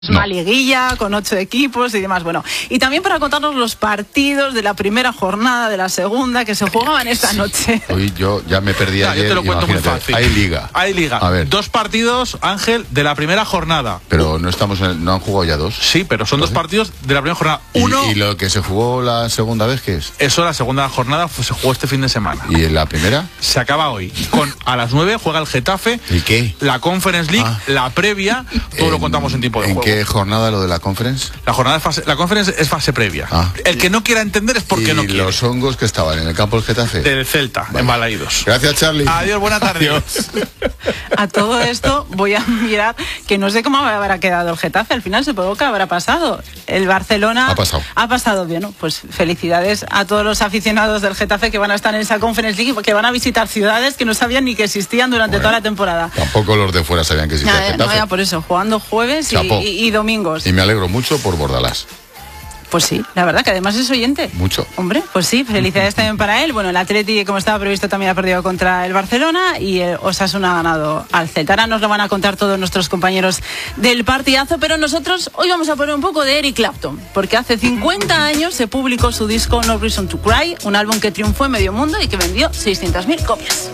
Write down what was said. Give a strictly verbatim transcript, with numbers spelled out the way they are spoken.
No. Una liguilla con ocho equipos y demás. Bueno, y también para contarnos los partidos de la primera jornada, de la segunda, que se jugaban esta noche. Hoy yo ya me perdí ya, ayer. Yo te lo cuento muy imagínate. fácil. Hay liga. Hay liga. A ver. Dos partidos, Ángel, de la primera jornada. Pero no estamos en, no han jugado ya dos. Sí, pero son dos partidos de la primera jornada. Uno. ¿Y, y lo que se jugó la segunda vez qué es? Eso, la segunda jornada pues, se jugó este fin de semana. ¿Y en la primera? Se acaba hoy. Con a las nueve juega el Getafe. ¿Y qué? La Conference League, Ah. la previa. Todo En- lo contamos en tiempo de ¿En juego. qué jornada lo de la conference? La jornada es fase, la Conference es fase previa. Ah. El que no quiera entender es porque ¿Y no quiere. los hongos que estaban en el campo del Getafe? Del Celta, Vale. en Balaídos. Gracias, Charlie. Adiós, buena tarde. Adiós. A todo esto voy a mirar que no sé cómo habrá quedado el Getafe. Al final supongo que habrá pasado. El Barcelona Ha pasado. Ha pasado bien, ¿no? Pues felicidades a todos los aficionados del Getafe que van a estar en esa Conference League, que van a visitar ciudades que no sabían ni que existían durante Bueno, toda la temporada. Tampoco los de fuera sabían que existía Ya, el eh, no, Getafe. ya por eso, jugando jueves y, Chapó. y- y domingos. Y me alegro mucho por Bordalás. Pues sí, la verdad que además es oyente. Mucho. Hombre, pues sí, felicidades también para él. Bueno, el Atleti, como estaba previsto, también ha perdido contra el Barcelona y el Osasuna ha ganado al Celta. Ahora nos lo van a contar todos nuestros compañeros del partidazo, pero nosotros hoy vamos a poner un poco de Eric Clapton, porque hace cincuenta años se publicó su disco No Reason to Cry, un álbum que triunfó en medio mundo y que vendió seiscientas mil copias.